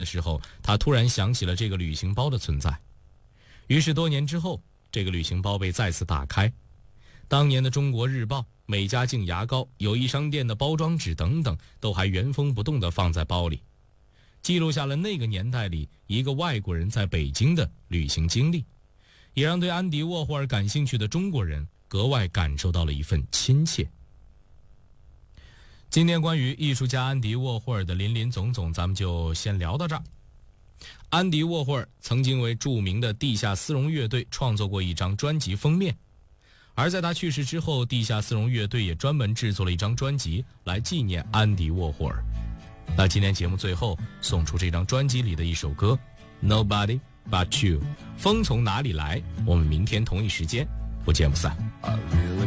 时候，他突然想起了这个旅行包的存在。于是多年之后，这个旅行包被再次打开，当年的中国日报、美加净牙膏、友谊商店的包装纸等等都还原封不动地放在包里，记录下了那个年代里一个外国人在北京的旅行经历，也让对安迪沃霍尔感兴趣的中国人格外感受到了一份亲切。今天关于艺术家安迪沃霍尔的林林总总，咱们就先聊到这儿。安迪沃霍尔曾经为著名的地下丝绒乐队创作过一张专辑封面，而在他去世之后，地下丝绒乐队也专门制作了一张专辑来纪念安迪沃霍尔。那今天节目最后送出这张专辑里的一首歌 Nobody But You， 风从哪里来，我们明天同一时间不见不散。 I really